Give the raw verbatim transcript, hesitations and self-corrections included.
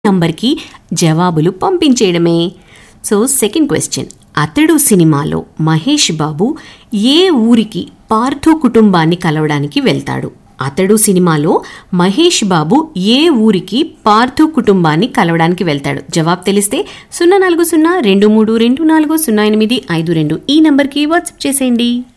నంబర్కి జవాబులు పంపించేయడమే. So second question, అతడు సినిమాలో మహేష్ బాబు ఏ ఊరికి పార్థు కుటుంబాన్ని కలవడానికి వెళ్తాడు? అతడు సినిమాలో మహేష్ బాబు ఏ ఊరికి పార్థు కుటుంబాన్ని కలవడానికి వెళ్తాడు? జవాబు తెలిస్తే సున్నా నాలుగు సున్నా రెండు మూడు రెండు నాలుగు సున్నా ఎనిమిది ఐదు రెండు ఈ నంబర్కి వాట్సాప్ చేసేయండి.